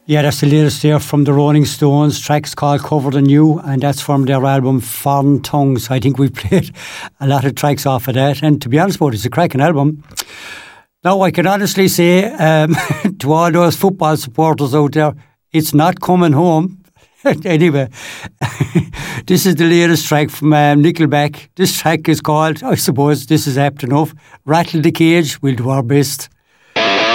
Yeah, that's the latest there from the Rolling Stones. Track's called Covered in You, and that's from their album Foreign Tongues. I think we played a lot of tracks off of that, and to be honest about it, it's a cracking album. Now, I can honestly say to all those football supporters out there, it's not coming home. Anyway, this is the latest track from Nickelback. This track is called, I suppose this is apt enough, Rattle the Cage. We'll do our best.